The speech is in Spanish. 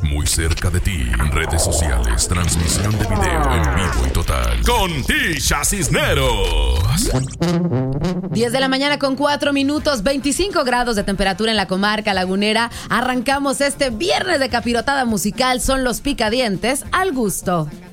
muy cerca de ti. Redes sociales, transmisión de video en vivo y total. Con Tisha Cisneros. 10 de la mañana con 4 minutos, 25 grados de temperatura en la comarca lagunera. Arrancamos este viernes de capirotada musical. Son los picadientes al gusto.